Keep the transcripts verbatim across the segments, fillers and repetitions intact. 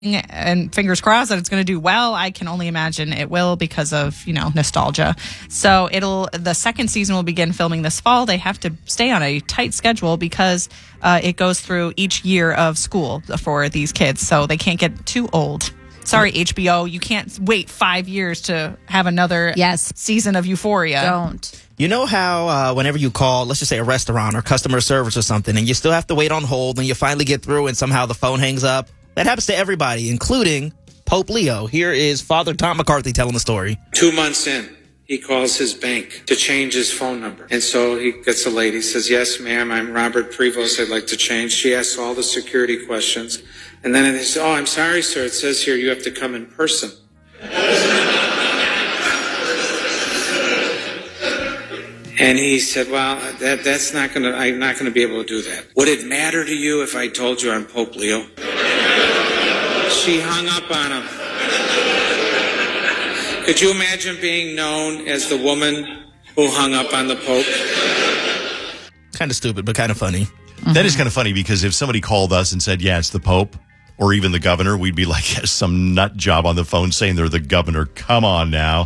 and fingers crossed that it's going to do well. I can only imagine it will because of, you know, nostalgia. So it'll, the second season will begin filming this fall. They have to stay on a tight schedule because uh, it goes through each year of school for these kids. So they can't get too old. Sorry, H B O. You can't wait five years to have another yes. season of Euphoria. Don't. You know how uh, whenever you call, let's just say a restaurant or customer service or something, and you still have to wait on hold and you finally get through and somehow the phone hangs up? That happens to everybody, including Pope Leo. Here is Father Tom McCarthy telling the story. Two months in, he calls his bank to change his phone number. And so he gets a lady, says, yes, ma'am, I'm Robert Prevost. I'd like to change. She asks all the security questions. And then they say, oh, I'm sorry, sir. It says here you have to come in person. And he said, well, that, that's not going to, I'm not going to be able to do that. Would it matter to you if I told you I'm Pope Leo? She hung up on him. Could you imagine being known as the woman who hung up on the Pope? Kind of stupid, but kind of funny. Mm-hmm. That is kind of funny because if somebody called us and said, yeah, it's the Pope, or even the governor, we'd be like, yes, some nut job on the phone saying they're the governor. Come on now.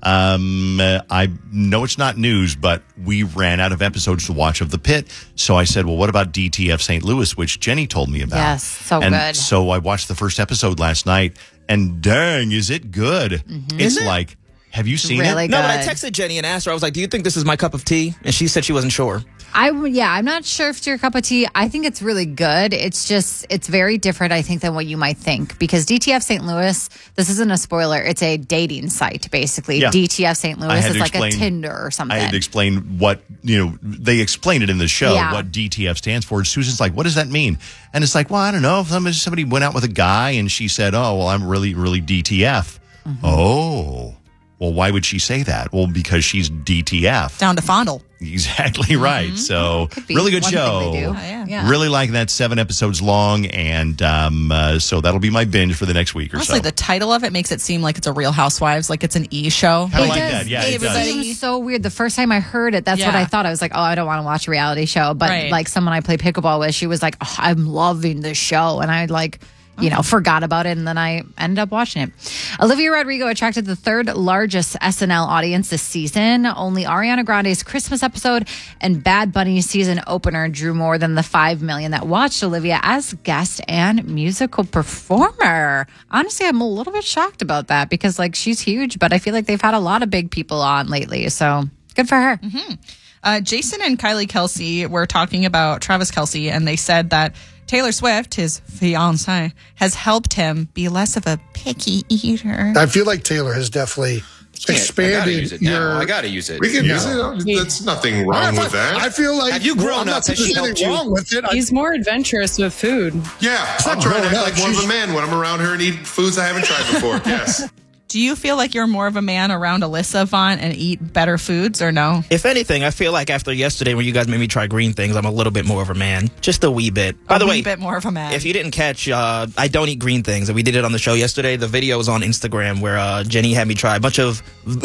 Um, I know it's not news, but we ran out of episodes to watch of The Pit. So I said, well, what about D T F Saint Louis, which Jenny told me about? Yes, so and good. So I watched the first episode last night, and dang, is it good. Mm-hmm. It's Is it? like, have you seen really it? No, but I good. texted Jenny and asked her, I was like, do you think this is my cup of tea? And she said she wasn't sure. I yeah, I'm not sure if it's your cup of tea. I think it's really good. It's just it's very different, I think, than what you might think. Because D T F Saint Louis, this isn't a spoiler. It's a dating site, basically. Yeah. D T F Saint I Louis had is to like explain- a Tinder or something. I had to explain what, you know, they explained it in the show, Yeah. what D T F stands for. Susan's like, what does that mean? And it's like, well, I don't know. If somebody, somebody went out with a guy and she said, oh, well, I'm really, really D T F. Mm-hmm. Oh, well, why would she say that? Well, because she's D T F. Down to fondle. Exactly right. Mm-hmm. So, Could be really good one show. thing they do. Oh, yeah. Yeah. Really like that, seven episodes long. And um, uh, so that'll be my binge for the next week or Honestly, so. the title of it makes it seem like it's a Real Housewives, like it's an E show. Kinda It like does. that. Yeah, Hey, it does. everybody. It seems so weird. The first time I heard it, that's what Yeah. I thought. I was like, oh, I don't want to watch a reality show. But Right. like someone I play pickleball with, she was like, oh, I'm loving this show. And I like, you know, forgot about it. And then I ended up watching it. Olivia Rodrigo attracted the third largest S N L audience this season. Only Ariana Grande's Christmas episode and Bad Bunny's season opener drew more than the five million that watched Olivia as guest and musical performer. Honestly, I'm a little bit shocked about that because like she's huge, but I feel like they've had a lot of big people on lately. So good for her. Mm-hmm. Uh, Jason and Kylie Kelsey were talking about Travis Kelsey, and they said that Taylor Swift, his fiance, has helped him be less of a picky eater. I feel like Taylor has definitely I gotta expanded use it your. now. I gotta use it. We can Yeah. use it. That's nothing wrong I, with that. I feel like Have you grown well, I'm up? not saying Has she there's helped anything you? wrong with it. I, He's more adventurous with food. yeah, I'm not trying to growing act up. like more of a She's- man when I'm around her and eat foods I haven't tried before. Yes. Do you feel like you're more of a man around Alyssa Vaughn and eat better foods, or no? If anything, I feel like after yesterday when you guys made me try green things, I'm a little bit more of a man. Just a wee bit. By a the wee way, bit more of a man. if you didn't catch, uh, I don't eat green things. And we did it on the show yesterday. The video was on Instagram where uh, Jenny had me try a bunch of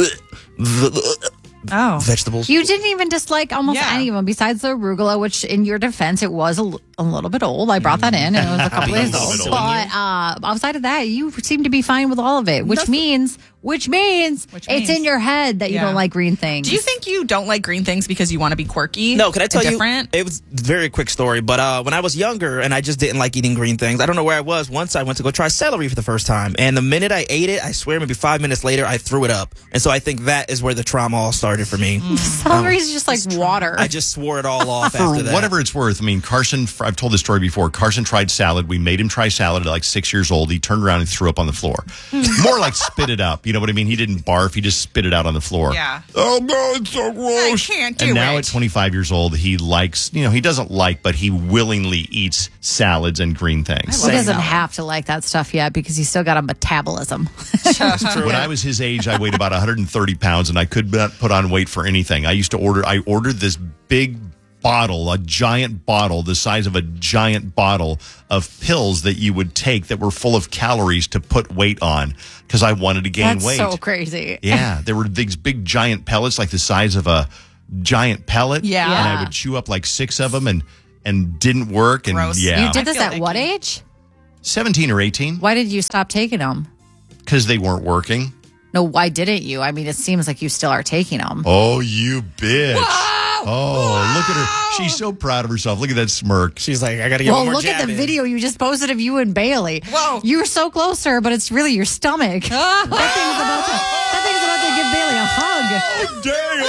oh, vegetables. You didn't even dislike almost Yeah. any of them besides the arugula, which in your defense, it was a, l- a little bit old. I brought that in and it was a couple Being days a old. little But uh, outside of that, you seem to be fine with all of it, which means, which means Which it's means- in your head that you Yeah. don't like green things. do you think you don't like green things because you want to be quirky? No, can I tell and you? different? It was a very quick story, but uh, when I was younger and I just didn't like eating green things, I don't know where I was. Once I went to go try celery for the first time, and the minute I ate it, I swear maybe five minutes later, I threw it up. And so I think that is where the trauma all started for me. Celery is just like water. I just swore it all off after that. Whatever it's worth. I mean, Carson, I've told this story before. Carson tried salad. We made him try salad at like six years old. He turned around and threw up on the floor. More like spit it up. You know what I mean? He didn't barf. He just spit it out on the floor. Yeah. Oh, no, it's so I gross. can't do And now it. at twenty-five years old, he likes, you know, he doesn't like, but he willingly eats salads and green things. he doesn't have to like that stuff yet because he's still got a metabolism. When I was his age, I weighed about one hundred thirty pounds, and I could not put on weight for anything. I used to order, I ordered this big bottle, a giant bottle, the size of a giant bottle of pills that you would take that were full of calories to put weight on because I wanted to gain That's weight. so crazy. Yeah, there were these big giant pellets like the size of a giant pellet. Yeah. And I Yeah. would chew up like six of them and, and didn't work. And Gross. yeah. You did I this feel at icky. what age? seventeen or eighteen. Why did you stop taking them? Because they weren't working. No, why didn't you? I mean, it seems like you still are taking them. Oh, you bitch. Whoa! Oh, Whoa! Look at her. She's so proud of herself. Look at that smirk. She's like, I got to get Well, one more look jab at the in. video you just posted of you and Bailey. Whoa. You were so close to her, but it's really your stomach. that, thing's about to, that thing's about to give Bailey a hug.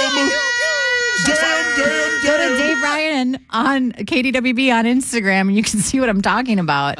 Damn. Damn, damn, Go to damn. Dave Ryan on K D W B on Instagram, and you can see what I'm talking about.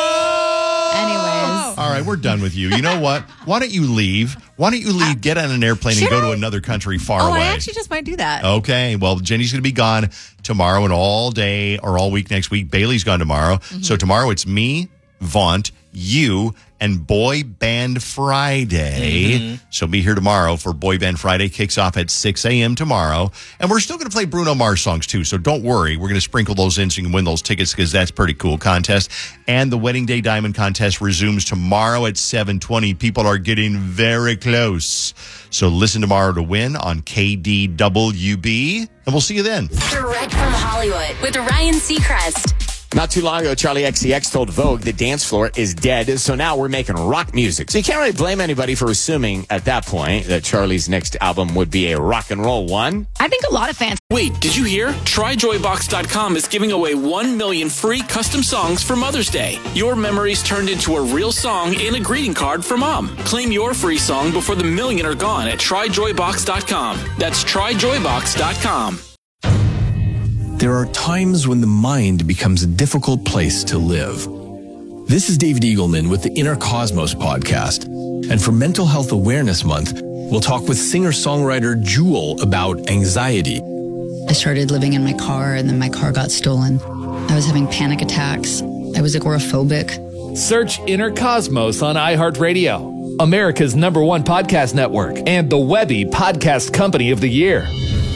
Anyways. All right, we're done with you. You know what? Why don't you leave? Why don't you leave, get on an airplane, and should go to I? another country far Oh, away? I actually just might do that. Okay. Well, Jenny's going to be gone tomorrow and all day or all week next week. Bailey's gone tomorrow. Mm-hmm. So tomorrow it's me, Vaunt, you, and Boy Band Friday. Mm-hmm. So be here tomorrow for Boy Band Friday. Kicks off at six a.m. tomorrow. And we're still going to play Bruno Mars songs too. So don't worry. We're going to sprinkle those in so you can win those tickets because that's a pretty cool contest. And the Wedding Day Diamond Contest resumes tomorrow at seven twenty. People are getting very close. So listen tomorrow to win on K D W B. And we'll see you then. Direct from Hollywood with Ryan Seacrest. Not too long ago, Charlie X C X told Vogue the dance floor is dead, so now we're making rock music. So you can't really blame anybody for assuming at that point that Charlie's next album would be a rock and roll one. I think a lot of fans. Wait, did you hear? Try Joy Box dot com is giving away one million free custom songs for Mother's Day. Your memories turned into a real song and a greeting card for Mom. Claim your free song before the million are gone at Try Joy Box dot com. That's Try Joy Box dot com. There are times when the mind becomes a difficult place to live. This is David Eagleman with the Inner Cosmos podcast. And for Mental Health Awareness Month, we'll talk with singer-songwriter Jewel about anxiety. I started living in my car, and then my car got stolen. I was having panic attacks. I was agoraphobic. Search Inner Cosmos on iHeartRadio, America's number one podcast network, and the Webby Podcast Company of the Year.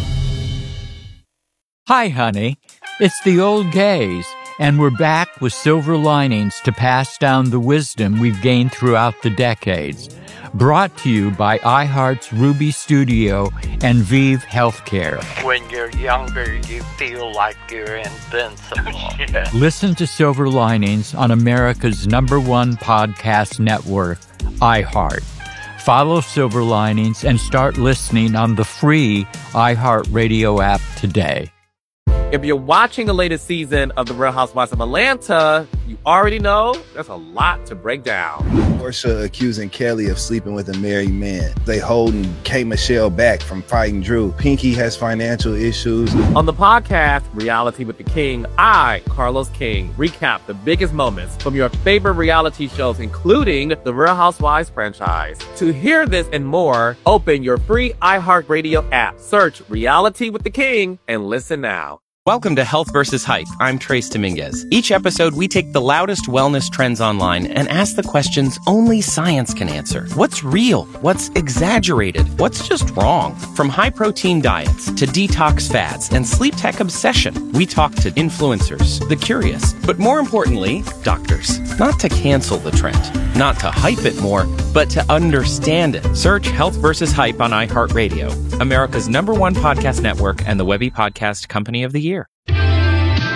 Hi, honey. It's the old gays, and we're back with silver linings to pass down the wisdom we've gained throughout the decades. Brought to you by iHeart's Ruby Studio and Vive Healthcare. When you're younger, you feel like you're invincible. Yeah. Listen to Silver Linings on America's number one podcast network, iHeart. Follow Silver Linings and start listening on the free iHeartRadio app today. If you're watching the latest season of The Real Housewives of Atlanta, you already know there's a lot to break down. Portia accusing Kelly of sleeping with a married man. They holding K. Michelle back from fighting Drew. Pinky has financial issues. On the podcast, Reality with the King, I, Carlos King, recap the biggest moments from your favorite reality shows, including the Real Housewives franchise. To hear this and more, open your free iHeartRadio app, search Reality with the King, and listen now. Welcome to Health versus Hype. I'm Trace Dominguez. Each episode, we take the loudest wellness trends online and ask the questions only science can answer. What's real? What's exaggerated? What's just wrong? From high-protein diets to detox fads and sleep tech obsession, we talk to influencers, the curious, but more importantly, doctors. Not to cancel the trend, not to hype it more, but to understand it. Search Health versus Hype on iHeartRadio, America's number one podcast network and the Webby Podcast Company of the Year.